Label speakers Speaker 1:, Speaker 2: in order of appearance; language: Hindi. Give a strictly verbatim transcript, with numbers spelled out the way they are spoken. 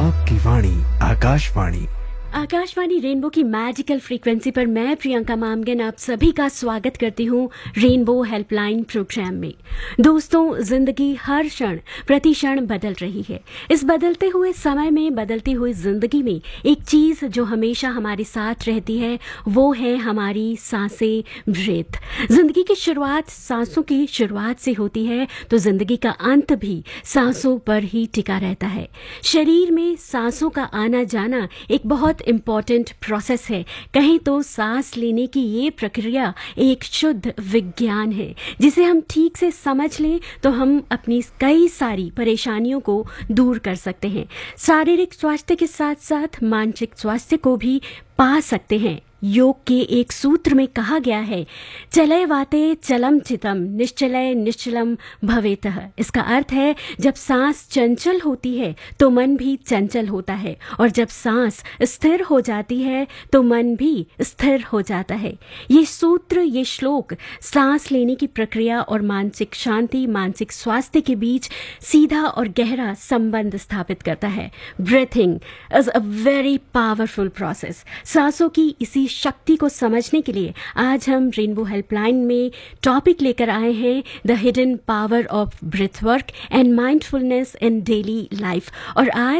Speaker 1: आपकी वाणी आकाशवाणी।
Speaker 2: आकाशवाणी रेनबो की मैजिकल फ्रीक्वेंसी पर मैं प्रियंका मामगन आप सभी का स्वागत करती हूँ रेनबो हेल्पलाइन प्रोग्राम में। दोस्तों, जिंदगी हर क्षण प्रति क्षण बदल रही है। इस बदलते हुए समय में, बदलती हुई जिंदगी में एक चीज जो हमेशा हमारे साथ रहती है वो है हमारी सांसें, ब्रेथ। जिंदगी की शुरुआत सांसों की शुरुआत से होती है तो जिंदगी का अंत भी सांसों पर ही टिका रहता है। शरीर में सांसों का आना जाना एक बहुत इम्पॉर्टेंट प्रोसेस है। कहीं तो सांस लेने की ये प्रक्रिया एक शुद्ध विज्ञान है। जिसे हम ठीक से समझ लें तो हम अपनी कई सारी परेशानियों को दूर कर सकते हैं। शारीरिक स्वास्थ्य के साथ साथ मानसिक स्वास्थ्य को भी पा सकते हैं। योग के एक सूत्र में कहा गया है, चलय वाते चलम चितम निश्चलय निश्चलम भवेतः। इसका अर्थ है जब सांस चंचल होती है तो मन भी चंचल होता है, और जब सांस स्थिर हो जाती है तो मन भी स्थिर हो जाता है। ये सूत्र, ये श्लोक सांस लेने की प्रक्रिया और मानसिक शांति, मानसिक स्वास्थ्य के बीच सीधा और गहरा संबंध स्थापित करता है। Breathing is a very powerful process. सांसों की इसी शक्ति को समझने के लिए आज हम रेनबो हेल्पलाइन में टॉपिक लेकर आए हैं, the hidden power of breath work and mindfulness in daily life. और आज